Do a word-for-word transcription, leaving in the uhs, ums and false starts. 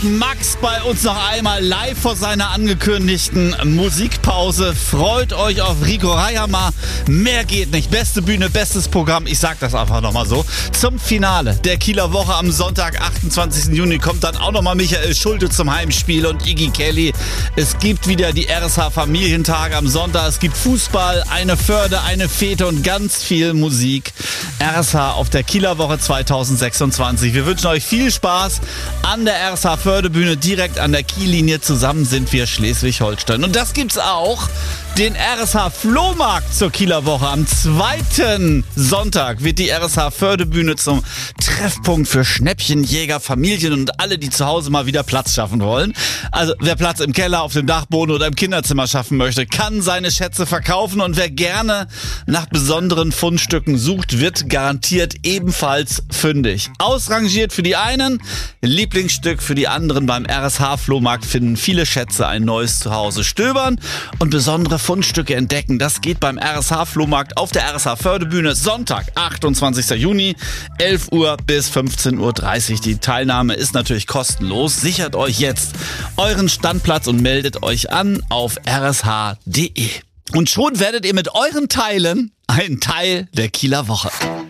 Max bei uns noch einmal live vor seiner angekündigten Musikpause. Freut euch auf Rico Reyermar. Mehr geht nicht. Beste Bühne, bestes Programm. Ich sag das einfach nochmal so. Zum Finale der Kieler Woche am Sonntag, achtundzwanzigsten Juni, kommt dann auch nochmal Michael Schulte zum Heimspiel und Iggy Kelly. Es gibt wieder die R S H-Familientage am Sonntag. Es gibt Fußball, eine Förde, eine Fete und ganz viel Musik. R S H auf der Kieler Woche zweitausendsechsundzwanzig. Wir wünschen euch viel Spaß an der R S H Fördebühne, direkt an der Kiellinie. Zusammen sind wir Schleswig-Holstein. Und das gibt's auch. Den R S H Flohmarkt zur Kieler Woche. Am zweiten Sonntag wird die R S H Fördebühne zum Treffpunkt für Schnäppchenjäger, Familien und alle, die zu Hause mal wieder Platz schaffen wollen. Also wer Platz im Keller, auf dem Dachboden oder im Kinderzimmer schaffen möchte, kann seine Schätze verkaufen. Und wer gerne nach besonderen Fundstücken sucht, wird garantiert ebenfalls fündig. Ausrangiert für die einen, Lieblingsstück für die anderen. Beim R S H Flohmarkt finden viele Schätze ein neues Zuhause. Stöbern und besondere Fundstücke entdecken. Das geht beim R S H Flohmarkt auf der R S H Fördebühne Sonntag, achtundzwanzigsten Juni, elf Uhr bis fünfzehn Uhr dreißig. Die Teilnahme ist natürlich kostenlos. Sichert euch jetzt euren Standplatz und meldet euch an auf r s h punkt d e. Und schon werdet ihr mit euren Teilen ein Teil der Kieler Woche.